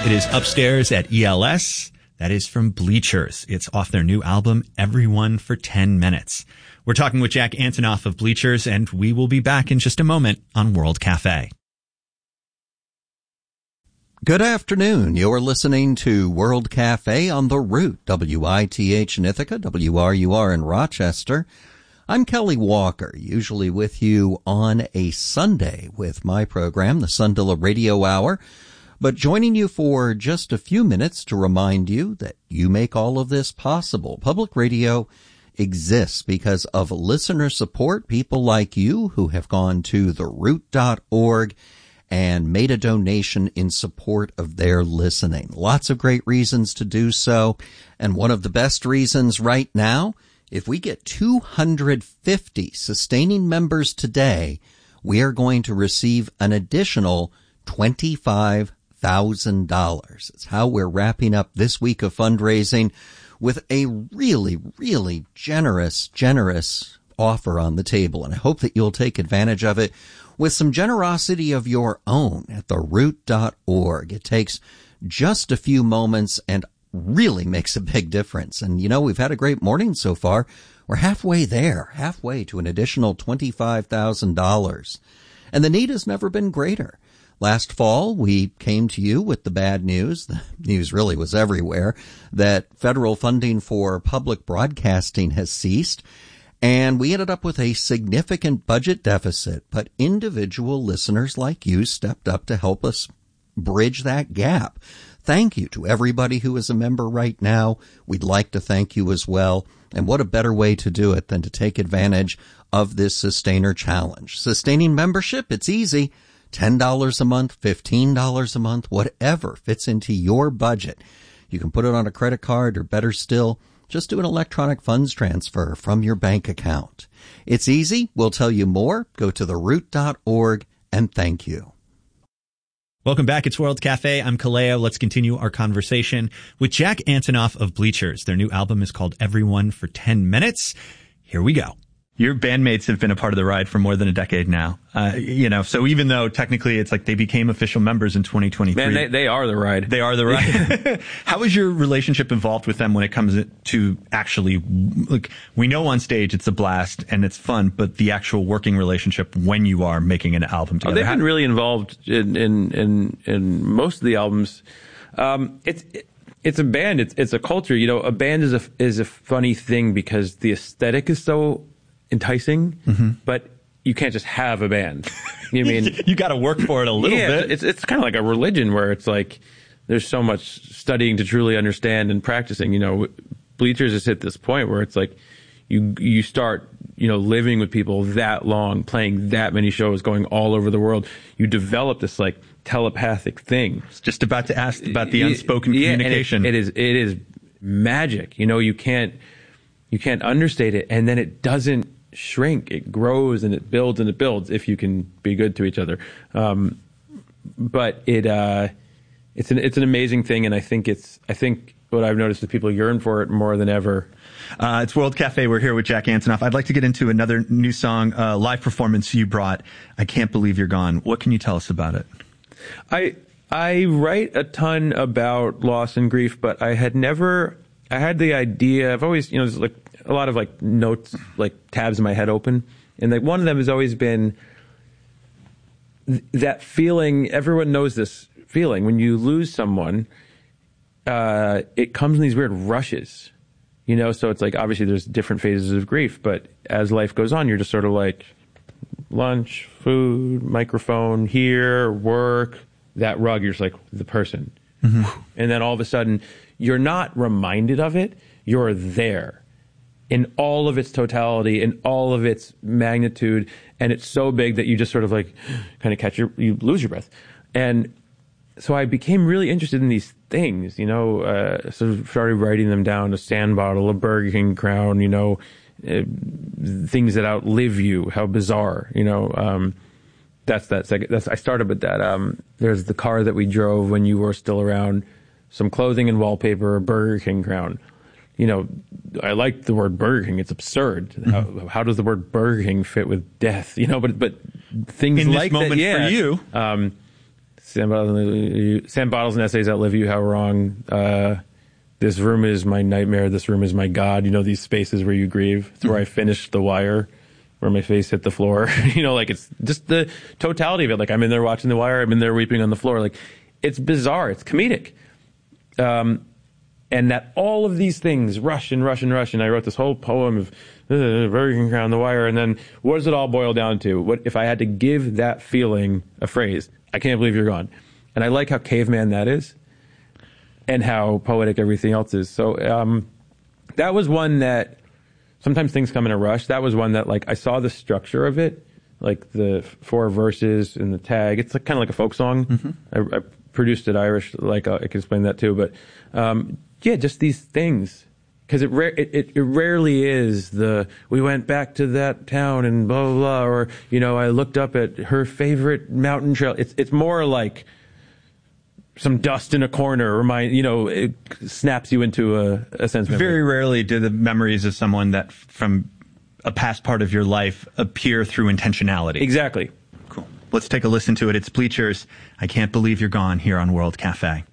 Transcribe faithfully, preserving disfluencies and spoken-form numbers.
It is Upstairs at E L S. That is from Bleachers. It's off their new album, Everyone for ten minutes. We're talking with Jack Antonoff of Bleachers, and we will be back in just a moment on World Cafe. Good afternoon. You're listening to World Cafe on The Root, W I T H in Ithaca, W R U R in Rochester. I'm Kelly Walker, usually with you on a Sunday with my program, the Sundilla Radio Hour, but joining you for just a few minutes to remind you that you make all of this possible. Public radio exists because of listener support, people like you who have gone to the root dot org and made a donation in support of their listening. Lots of great reasons to do so, and one of the best reasons right now, if we get two hundred fifty sustaining members today, we are going to receive an additional twenty-five thousand dollars. It's how we're wrapping up this week of fundraising with a really, really generous, generous offer on the table. And I hope that you'll take advantage of it with some generosity of your own at the root dot org. It takes just a few moments and really makes a big difference. And, you know, we've had a great morning so far. We're halfway there, halfway to an additional twenty-five thousand dollars. And the need has never been greater. Last fall, we came to you with the bad news. The news really was everywhere, that federal funding for public broadcasting has ceased. And we ended up with a significant budget deficit. But individual listeners like you stepped up to help us bridge that gap. Thank you to everybody who is a member right now. We'd like to thank you as well. And what a better way to do it than to take advantage of this Sustainer Challenge. Sustaining membership, it's easy. ten dollars a month, fifteen dollars a month, whatever fits into your budget. You can put it on a credit card, or better still, just do an electronic funds transfer from your bank account. It's easy. We'll tell you more. Go to the root dot org, and thank you. Welcome back. It's World Cafe. I'm Kaleo. Let's continue our conversation with Jack Antonoff of Bleachers. Their new album is called Everyone for ten minutes. Here we go. Your bandmates have been a part of the ride for more than a decade now. Uh, you know, so even though technically it's like they became official members in twenty twenty-three. Man, they, they are the ride. They are the ride. How is your relationship involved with them when it comes to actually, like, we know on stage it's a blast and it's fun, but the actual working relationship when you are making an album together? Oh, they've been really involved in, in, in, in most of the albums. Um, it's, it, it's a band. It's, it's a culture. You know, a band is a, is a funny thing because the aesthetic is so enticing, mm-hmm. but you can't just have a band. You mean you got to work for it a little yeah, bit. It's it's kind of like a religion where it's like there's so much studying to truly understand and practicing. You know, Bleachers has hit this point where it's like you you start you know living with people that long, playing that many shows, going all over the world. You develop this like telepathic thing. I was just about to ask about the unspoken yeah, communication. And it, it is it is magic. You know, you can't you can't understate it, and then it doesn't shrink. It grows and it builds and it builds if you can be good to each other. Um, but it uh, it's an it's an amazing thing, and I think it's I think what I've noticed is people yearn for it more than ever. Uh, it's World Cafe. We're here with Jack Antonoff. I'd like to get into another new song, uh, live performance you brought. I Can't Believe You're Gone. What can you tell us about it? I I write a ton about loss and grief, but I had never. I had the idea. I've always you know there's like a lot of like notes, like tabs in my head open. And like one of them has always been th- that feeling. Everyone knows this feeling. When you lose someone, uh, it comes in these weird rushes, you know? So it's like, obviously there's different phases of grief, but as life goes on, you're just sort of like lunch, food, microphone, here, work, that rug. You're just like the person. Mm-hmm. And then all of a sudden you're not reminded of it. You're there in all of its totality, in all of its magnitude, and it's so big that you just sort of like kind of catch your, you lose your breath. And so I became really interested in these things, you know, uh, sort of started writing them down, a sand bottle, a Burger King crown, you know, uh, things that outlive you, how bizarre, you know. Um, that's that second, that's, I started with that. Um, there's the car that we drove when you were still around, some clothing and wallpaper, a Burger King crown. You know, I like the word Burger King. It's absurd. Mm-hmm. How, how does the word Burger King fit with death? You know, but but things in like this moment that, yeah, for you. Um, Sand bottles, sand bottles and essays outlive you. How wrong. Uh, this room is my nightmare. This room is my God. You know, these spaces where you grieve. It's where I finished The Wire, where my face hit the floor. You know, like it's just the totality of it. Like I'm in there watching The Wire. I'm in there weeping on the floor. Like it's bizarre. It's comedic. Um, and that all of these things rush and rush and rush. And I wrote this whole poem of uh, Burger Crown, The Wire. And then what does it all boil down to? What if I had to give that feeling a phrase? I can't believe you're gone. And I like how caveman that is and how poetic everything else is. So um, that was one that sometimes things come in a rush. That was one that like I saw the structure of it, like the four verses and the tag. It's like, kind of like a folk song. Mm-hmm. I, I produced it Irish, like uh, I can explain that too. But um, yeah, just these things. Because it, ra- it, it it rarely is the, we went back to that town and blah, blah, blah, or, you know, I looked up at her favorite mountain trail. It's it's more like some dust in a corner, remind, you know, it snaps you into a, a sense memory. Very rarely do the memories of someone that from a past part of your life appear through intentionality. Exactly. Cool. Let's take a listen to it. It's Bleachers. I Can't Believe You're Gone here on World Cafe.